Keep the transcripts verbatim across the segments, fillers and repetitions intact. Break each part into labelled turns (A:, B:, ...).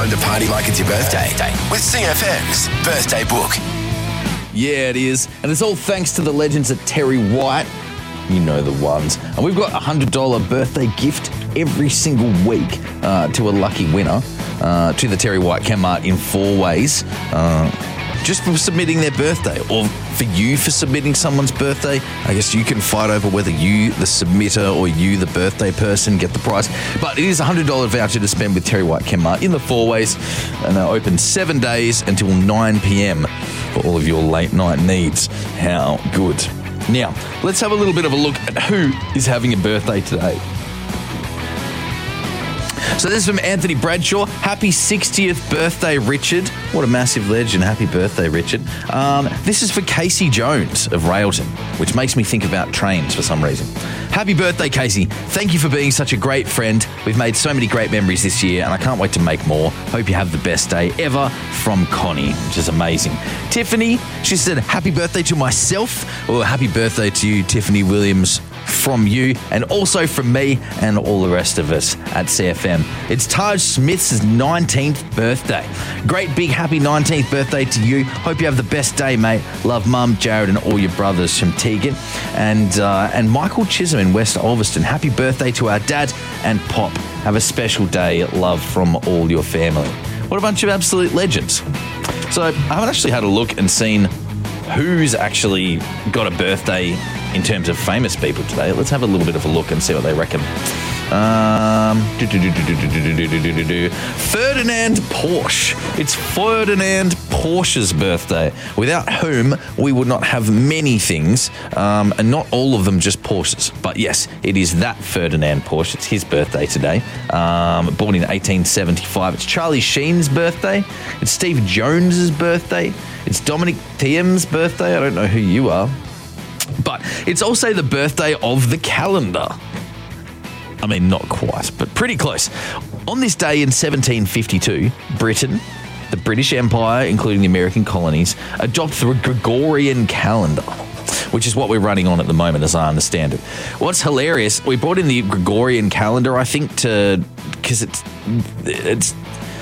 A: Time to party like it's your birthday with C F M's Birthday Book.
B: Yeah, it is. And it's all thanks to the legends at Terry White. You know the ones. And we've got a one hundred dollars birthday gift every single week uh, to a lucky winner uh, to the Terry White Chemmart in four ways. Uh, just for submitting their birthday, or for you for submitting someone's birthday. I guess you can fight over whether you, the submitter, or you, the birthday person, get the prize. But it is a one hundred dollars voucher to spend with Terry White Chemmart in the four ways, and they're open seven days until nine p.m. for all of your late night needs. How good. Now, let's have a little bit of a look at who is having a birthday today. So this is from Anthony Bradshaw. Happy sixtieth birthday, Richard. What a massive legend. Happy birthday, Richard. Um, this is for Casey Jones of Railton, which makes me think about trains for some reason. Happy birthday, Casey. Thank you for being such a great friend. We've made so many great memories this year, and I can't wait to make more. Hope you have the best day ever, from Connie, which is amazing. Tiffany, she said, happy birthday to myself. Or happy birthday to you, Tiffany Williams, from you, and also from me and all the rest of us at C F M. It's Taj Smith's nineteenth birthday. Great big happy nineteenth birthday to you. Hope you have the best day, mate. Love Mum, Jared, and all your brothers from Tegan. And uh, and Michael Chisholm in West Ulverston. Happy birthday to our dad and Pop. Have a special day. Love from all your family. What a bunch of absolute legends. So I haven't actually had a look and seen who's actually got a birthday in terms of famous people today. Let's have a little bit of a look and see what they reckon. Um, Ferdinand Porsche. It's Ferdinand Porsche's birthday, without whom we would not have many things, um, and not all of them just Porsches. But yes, it is that Ferdinand Porsche. It's his birthday today. Um, born in eighteen seventy-five. It's Charlie Sheen's birthday. It's Steve Jones's birthday. It's Dominic Thiem's birthday. I don't know who you are. But it's also the birthday of the calendar. I mean, not quite, but pretty close. On this day in seventeen fifty-two, Britain, the British Empire, including the American colonies, adopted the Gregorian calendar, which is what we're running on at the moment, as I understand it. What's hilarious, we brought in the Gregorian calendar, I think, to because it's it's.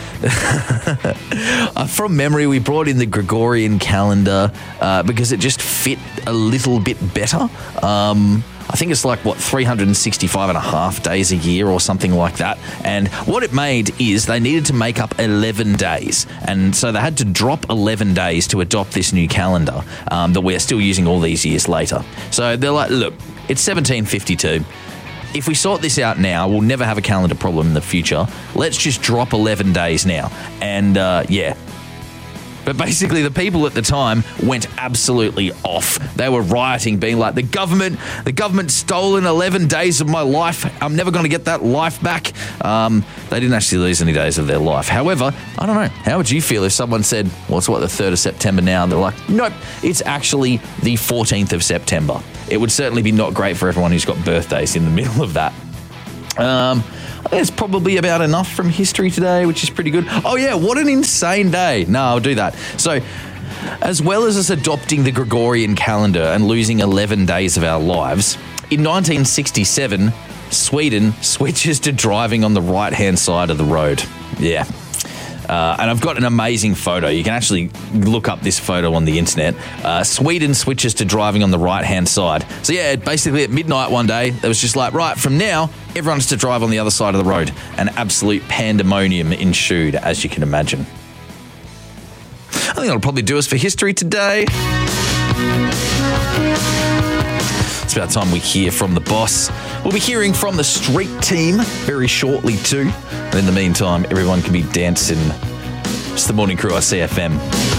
B: uh, from memory, we brought in the Gregorian calendar uh, because it just fit a little bit better. Um, I think it's like, what, three hundred sixty-five and a half days a year or something like that. And what it made is they needed to make up eleven days. And so they had to drop eleven days to adopt this new calendar um, that we're still using all these years later. So they're like, look, it's seventeen fifty-two. If we sort this out now, we'll never have a calendar problem in the future. Let's just drop eleven days now. And, uh, yeah. But basically, the people at the time went absolutely off. They were rioting, being like, the government, the government's stolen eleven days of my life. I'm never going to get that life back. Um, they didn't actually lose any days of their life. However, I don't know. How would you feel if someone said, well, it's what, the third of September now? And they're like, nope, it's actually the fourteenth of September. It would certainly be not great for everyone who's got birthdays in the middle of that. Um... I think it's probably about enough from history today, which is pretty good. Oh, yeah, what an insane day. No, I'll do that. So, as well as us adopting the Gregorian calendar and losing eleven days of our lives, in nineteen sixty-seven, Sweden switches to driving on the right-hand side of the road. Yeah. Uh, and I've got an amazing photo. You can actually look up this photo on the internet. Uh, Sweden switches to driving on the right-hand side. So yeah, basically at midnight one day, it was just like, right, from now, everyone's to drive on the other side of the road. An absolute pandemonium ensued, as you can imagine. I think that'll probably do us for history today. It's about time we hear from the boss. We'll be hearing from the street team very shortly too. And in the meantime, everyone can be dancing. It's the Morning Crew on C F M.